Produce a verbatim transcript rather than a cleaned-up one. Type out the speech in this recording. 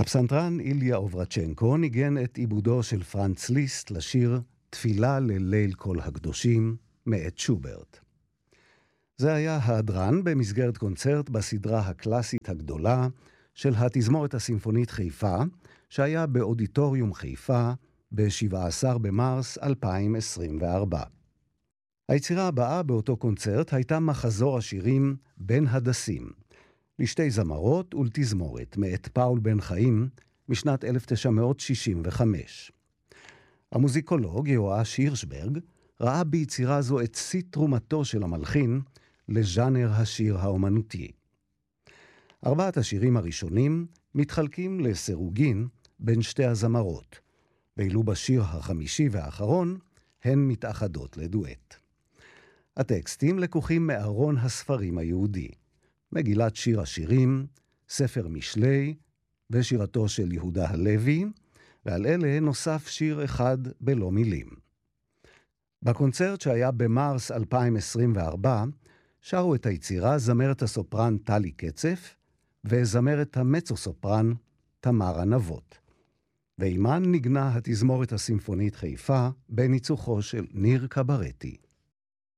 הפסנתרן איליה אוברצ'נקו ניגן את עיבודו של פרנץ ליסט לשיר תפילה לליל כל הקדושים מאת שוברט. זה היה ההדרן במסגרת קונצרט בסדרה הקלאסית הגדולה של התזמורת הסימפונית חיפה, שהיה באודיטוריום חיפה ב-שבעה עשר במרס אלפיים עשרים וארבע. היצירה הבאה באותו קונצרט הייתה מחזור השירים בין הדסים, לשתי זמרות ולתזמורת מאת פאול בן חיים משנת אלף תשע מאות שישים וחמש. המוזיקולוג יואש הירשברג ראה ביצירה זו את שיא תרומתו של המלחין לז'אנר השיר האומנותי. ארבעת השירים הראשונים מתחלקים לסירוגין בין שתי הזמרות, ואילו בשיר החמישי והאחרון הן מתאחדות לדואט. הטקסטים לקוחים מארון הספרים היהודי, מגילת שיר השירים, ספר משלי ושירתו של יהודה הלוי, ועל אלה נוסף שיר אחד בלא מילים. בקונצרט שהיה במרס אלפיים עשרים וארבע שרו את היצירה זמרת הסופרן טלי קצף וזמרת המצו-סופרן תמרה נבות. ועימן נגנה התזמורת הסימפונית חיפה בניצוחו של ניר קברטי.